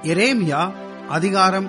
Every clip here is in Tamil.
எரேமியா அதிகாரம்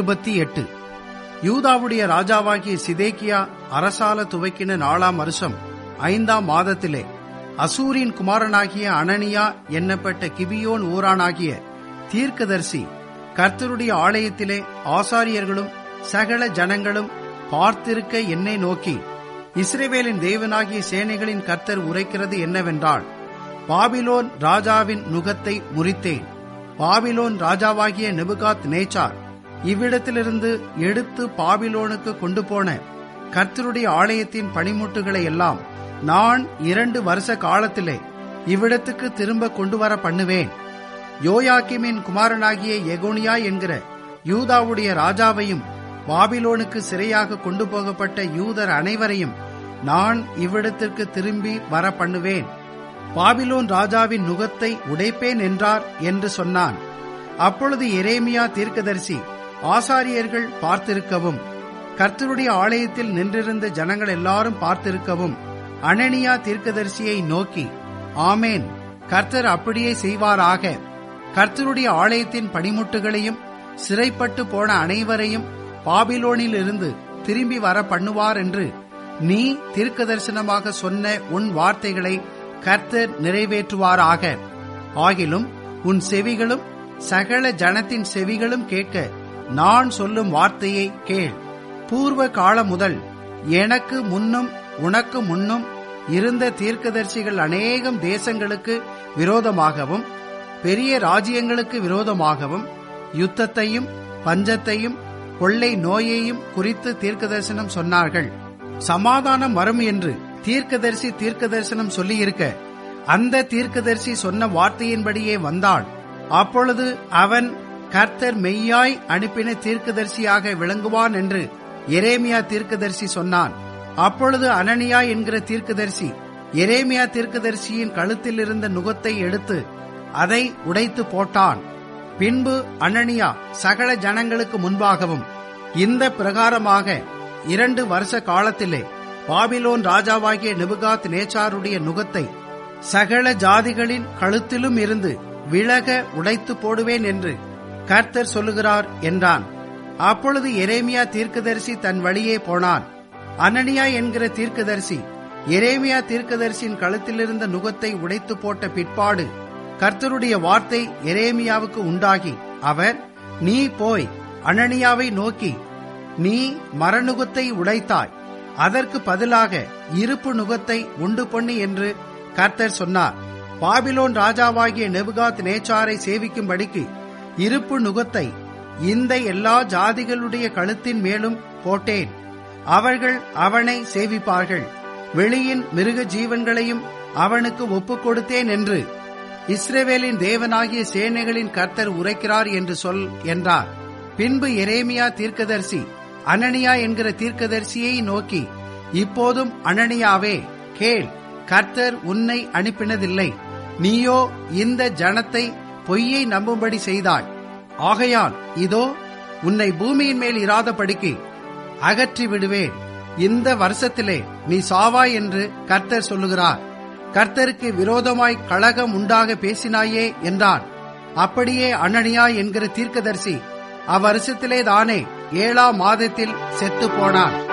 28. யூதாவுடைய ராஜாவாகிய சிதேக்கியா அரசால துவக்கின 4ஆம் வருஷம் 5ஆம் மாதத்திலே அசூரின் குமாரனாகிய அனனியா என்னப்பட்ட கிபியோன் ஊரானாகிய தீர்க்கதரிசி கர்த்தருடைய ஆலயத்திலே ஆசாரியர்களும் சகல ஜனங்களும் பார்த்திருக்க என்னை நோக்கி, இஸ்ரவேலின் தேவனாகிய சேனைகளின் கர்த்தர் உரைக்கிறது என்னவென்றால், பாபிலோன் ராஜாவின் நுகத்தை முறித்தேன். பாபிலோன் ராஜாவாகிய நெபுகாத் நேச்சார் இவ்விடத்திலிருந்து எடுத்து பாபிலோனுக்கு கொண்டு போன கர்த்தருடைய ஆலயத்தின் பணிமுட்டுகளை எல்லாம் நான் 2 வருஷ காலத்திலே இவ்விடத்துக்கு திரும்ப கொண்டு வர பண்ணுவேன். யோயாக்கிமின் குமாரனாகிய எகோனியா என்கிற யூதாவுடைய ராஜாவையும் பாபிலோனுக்கு சிறையாக கொண்டு போகப்பட்ட யூதர் அனைவரையும் நான் இவ்விடத்திற்கு திரும்பி வர பண்ணுவேன். பாபிலோன் ராஜாவின் நுகத்தை உடைப்பேன் என்றார் என்று சொன்னான். அப்பொழுது எரேமியா தீர்க்கதரிசி ஆசாரியர்கள் பார்த்திருக்கவும், கர்த்தருடைய ஆலயத்தில் நின்றிருந்த ஜனங்கள் எல்லாரும் பார்த்திருக்கவும், அனனியா தீர்க்கதரிசியை நோக்கி, ஆமேன், கர்த்தர் அப்படியே செய்வாராக. கர்த்தருடைய ஆலயத்தின் பணிமுட்டுகளையும் சிறைப்பட்டு போன அனைவரையும் பாபிலோனில் இருந்து திரும்பி வர பண்ணுவார் என்று நீ தீர்க்கதரிசனமாக சொன்ன உன் வார்த்தைகளை கர்த்தர் நிறைவேற்றுவாராக. ஆகிலும் உன் செவிகளும் சகல ஜனத்தின் செவிகளும் கேட்க நான் சொல்லும் வார்த்தையை கேள். பூர்வ காலம் முதல் எனக்கு முன்னும் உனக்கு முன்னும் இருந்த தீர்க்கதரிசிகள் அநேகம் தேசங்களுக்கு விரோதமாகவும் பெரிய ராஜ்யங்களுக்கு விரோதமாகவும் யுத்தத்தையும் பஞ்சத்தையும் கொள்ளை நோயையும் குறித்து தீர்க்கதரிசனம் சொன்னார்கள். சமாதானம் வரும் என்று தீர்க்கதரிசி தீர்க்கதரிசனம் சொல்லியிருக்க, அந்த தீர்க்கதரிசி சொன்ன வார்த்தையின்படியே வந்தாள். அப்பொழுது அவன் கர்த்தர் மெய்யாய் அனுப்பின தீர்க்கதரிசியாக விளங்குவான் என்று எரேமியா தீர்க்கதரிசி சொன்னான். அப்பொழுது அனனியா என்கிற தீர்க்கதரிசி எரேமியா தீர்க்கதரிசியின் கழுத்தில் இருந்த நுகத்தை எடுத்து அதை உடைத்து போட்டான். பின்பு அனனியா சகல ஜனங்களுக்கு முன்பாகவும், இந்த பிரகாரமாக 2 வருஷ காலத்திலே பாபிலோன் ராஜாவாகிய நெபுகாத் நேச்சாருடைய நுகத்தை சகல ஜாதிகளின் கழுத்திலும் இருந்து விலக உடைத்து போடுவேன் என்று கர்த்தர் சொல்லுகிறார் என்றான். அப்பொழுது எரேமியா தீர்க்கதரிசி தன் வழியே போனான். அனனியா என்கிற தீர்க்கதரிசி எரேமியா தீர்க்கதரிசியின் கழுத்திலிருந்த நுகத்தை உடைத்து போட்ட பிற்பாடு கர்த்தருடைய வார்த்தை எரேமியாவுக்கு உண்டாகி, அவர், நீ போய் அனனியாவை நோக்கி, நீ மரநுகத்தை உடைத்தாய், அதற்கு பதிலாக இருப்பு நுகத்தை உண்டு பண்ணு என்று கர்த்தர் சொன்னார். பாபிலோன் ராஜாவாகிய நெபுகாத் நேச்சாரை சேவிக்கும்படிக்கு இருப்பு நுகத்தை இந்த எல்லா ஜாதிகளுடைய கழுத்தின் மேலும் போட்டேன். அவர்கள் அவனை சேவிப்பார்கள். வெளியின் மிருக ஜீவன்களையும் அவனுக்கு ஒப்புக் கொடுத்தேன் என்று இஸ்ரவேலின் தேவனாகிய சேனைகளின் கர்த்தர் உரைக்கிறார் என்று சொல் என்றார். பின்பு எரேமியா தீர்க்கதரிசி அனனியா என்கிற தீர்க்கதரிசியை நோக்கி, இப்போதும் அனனியாவே கேள், கர்த்தர் உன்னை அனுப்பினதில்லை. நீயோ இந்த ஜனத்தை பொய்யை நம்பும்படி செய்தாய். ஆகையால் இதோ உன்னை பூமியின் மேல் இராதபடிக்கு அகற்றி விடுவேன். இந்த வருஷத்திலே நீ சாவாய் என்று கர்த்தர் சொல்லுகிறார். கர்த்தருக்கு விரோதமாய் கலகம் உண்டாக பேசினாயே என்றான். அப்படியே அனனியா என்கிற தீர்க்கதரிசி அவ்வருஷத்திலே தானே 7ஆம் மாதத்தில் செத்து போனான்.